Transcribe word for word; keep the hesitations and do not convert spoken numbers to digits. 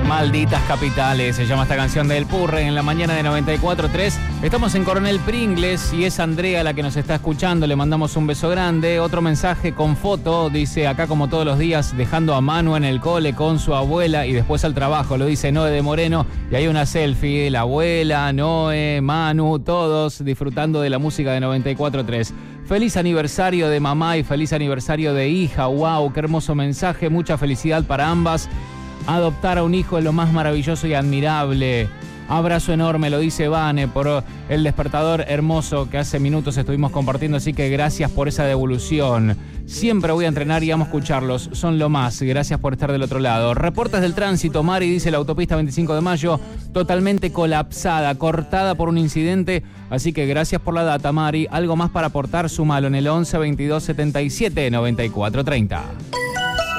Malditas capitales, se llama esta canción del Purre en la mañana de noventa y cuatro tres. Estamos en Coronel Pringles y es Andrea la que nos está escuchando, le mandamos un beso grande. Otro mensaje con foto, dice acá como todos los días, dejando a Manu en el cole con su abuela y después al trabajo, lo dice Noé de Moreno. Y hay una selfie, la abuela, Noé, Manu, todos disfrutando de la música de noventa y cuatro tres. Feliz aniversario de mamá y feliz aniversario de hija, wow, qué hermoso mensaje, mucha felicidad para ambas. Adoptar a un hijo es lo más maravilloso y admirable. Abrazo enorme, lo dice Vane, por el despertador hermoso que hace minutos estuvimos compartiendo, así que gracias por esa devolución. Siempre voy a entrenar y amo escucharlos, son lo más, gracias por estar del otro lado. Reportes del tránsito, Mari dice la autopista veinticinco de mayo, totalmente colapsada, cortada por un incidente, así que gracias por la data, Mari. Algo más para aportar, sumalo en el once veintidós setenta y siete noventa y cuatro treinta.